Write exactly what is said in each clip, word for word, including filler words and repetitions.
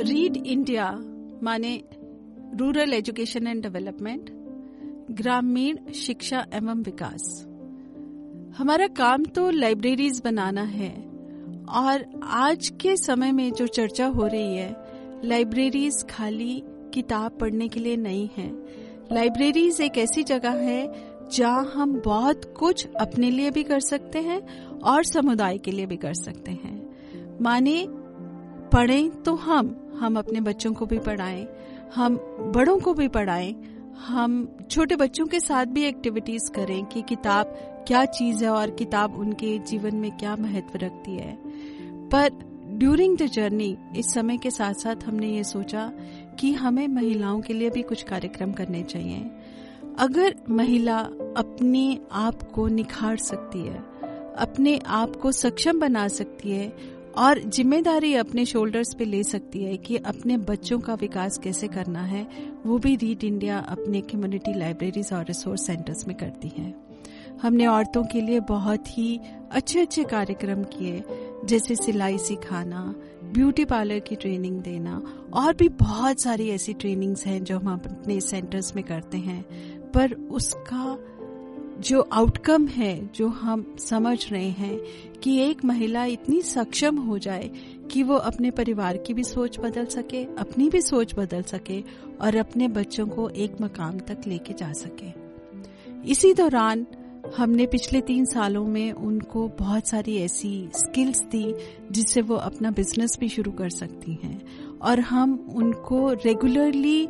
Read India माने rural education and development, ग्रामीण शिक्षा एवं विकास। हमारा काम तो लाइब्रेरीज बनाना है और आज के समय में जो चर्चा हो रही है, लाइब्रेरीज खाली किताब पढ़ने के लिए नहीं है। लाइब्रेरीज एक ऐसी जगह है जहां हम बहुत कुछ अपने लिए भी कर सकते हैं और समुदाय के लिए भी कर सकते हैं। माने पढ़ें तो हम हम अपने बच्चों को भी पढ़ाएं, हम बड़ों को भी पढ़ाएं, हम छोटे बच्चों के साथ भी एक्टिविटीज करें कि किताब क्या चीज है और किताब उनके जीवन में क्या महत्व रखती है। पर ड्यूरिंग द जर्नी इस समय के साथ साथ हमने ये सोचा कि हमें महिलाओं के लिए भी कुछ कार्यक्रम करने चाहिए। अगर महिला अपने आप को निखार सकती है, अपने आप को सक्षम बना सकती है और जिम्मेदारी अपने शोल्डर्स पे ले सकती है कि अपने बच्चों का विकास कैसे करना है, वो भी रीड इंडिया अपने कम्युनिटी लाइब्रेरीज और रिसोर्स सेंटर्स में करती है। हमने औरतों के लिए बहुत ही अच्छे अच्छे कार्यक्रम किए, जैसे सिलाई सिखाना, ब्यूटी पार्लर की ट्रेनिंग देना और भी बहुत सारी ऐसी ट्रेनिंग्स हैं जो हम अपने सेंटर्स में करते हैं। पर उसका जो आउटकम है, जो हम समझ रहे हैं कि एक महिला इतनी सक्षम हो जाए कि वो अपने परिवार की भी सोच बदल सके, अपनी भी सोच बदल सके और अपने बच्चों को एक मकाम तक लेके जा सके। इसी दौरान हमने पिछले तीन सालों में उनको बहुत सारी ऐसी स्किल्स दी जिससे वो अपना बिजनेस भी शुरू कर सकती हैं और हम उनको रेगुलरली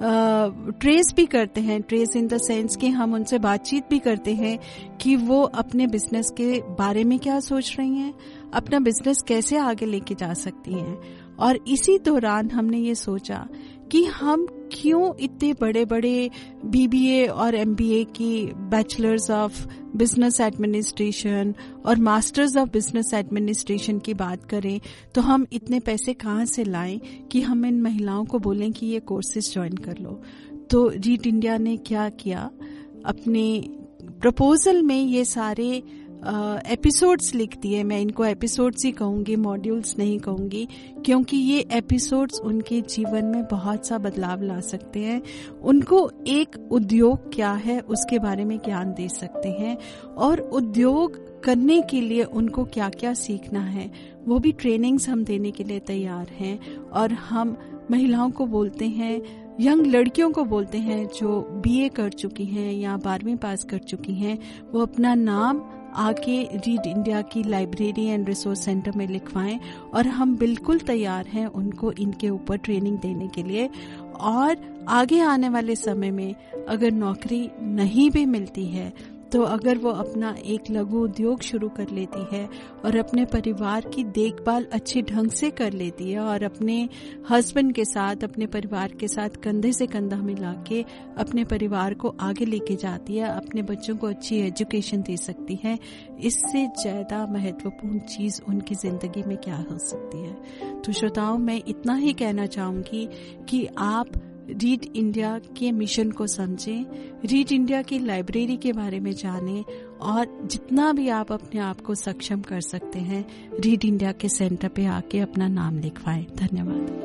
ट्रेस भी करते हैं। ट्रेस इन द सेंस कि हम उनसे बातचीत भी करते हैं कि वो अपने बिजनेस के बारे में क्या सोच रही हैं, अपना बिजनेस कैसे आगे लेके जा सकती हैं। और इसी दौरान हमने ये सोचा कि हम क्यों इतने बड़े बड़े बीबीए और एमबीए की बैचलर्स ऑफ बिजनेस एडमिनिस्ट्रेशन और मास्टर्स ऑफ बिजनेस एडमिनिस्ट्रेशन की बात करें, तो हम इतने पैसे कहाँ से लाएं कि हम इन महिलाओं को बोलें कि ये कोर्सेज ज्वाइन कर लो। तो रीड इंडिया ने क्या किया, अपने प्रपोजल में ये सारे एपिसोड्स uh, लिख दिए। मैं इनको एपिसोड्स ही कहूंगी, मॉड्यूल्स नहीं कहूंगी, क्योंकि ये एपिसोड्स उनके जीवन में बहुत सा बदलाव ला सकते हैं। उनको एक उद्योग क्या है उसके बारे में ज्ञान दे सकते हैं और उद्योग करने के लिए उनको क्या क्या सीखना है वो भी ट्रेनिंग्स हम देने के लिए तैयार हैं। और हम महिलाओं को बोलते हैं, यंग लड़कियों को बोलते हैं जो बीए कर चुकी हैं या बारहवीं पास कर चुकी हैं, वो अपना नाम आके रीड इंडिया की लाइब्रेरी एंड रिसोर्स सेंटर में लिखवाएं और हम बिल्कुल तैयार हैं उनको इनके ऊपर ट्रेनिंग देने के लिए। और आगे आने वाले समय में अगर नौकरी नहीं भी मिलती है तो अगर वो अपना एक लघु उद्योग शुरू कर लेती है और अपने परिवार की देखभाल अच्छे ढंग से कर लेती है और अपने हस्बैंड के साथ, अपने परिवार के साथ कंधे से कंधा मिला के अपने परिवार को आगे लेके जाती है, अपने बच्चों को अच्छी एजुकेशन दे सकती है, इससे ज्यादा महत्वपूर्ण चीज उनकी जिंदगी में क्या हो सकती है। तो श्रोताओं, मैं इतना ही कहना चाहूंगी कि आप रीड इंडिया के मिशन को समझें, रीड इंडिया की लाइब्रेरी के बारे में जानें और जितना भी आप अपने आप को सक्षम कर सकते हैं, रीड इंडिया के सेंटर पे आके अपना नाम लिखवाएं। धन्यवाद।